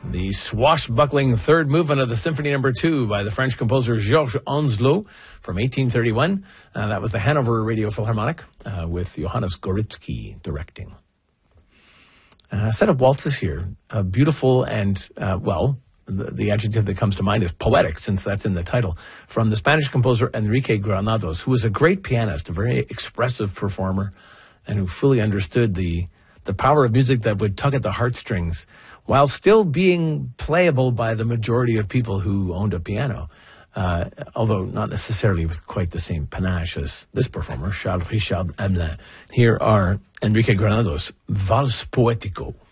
The swashbuckling third movement of the Symphony No. 2 by the French composer Georges Onslow from 1831. That was the Hanover Radio Philharmonic with Johannes Goritsky directing. A set of waltzes here, beautiful and, the adjective that comes to mind is poetic, since that's in the title, from the Spanish composer Enrique Granados, who was a great pianist, a very expressive performer, and who fully understood the power of music that would tug at the heartstrings while still being playable by the majority of people who owned a piano, although not necessarily with quite the same panache as this performer, Charles Richard Hamelin. Here are Enrique Granados' Vals Poético.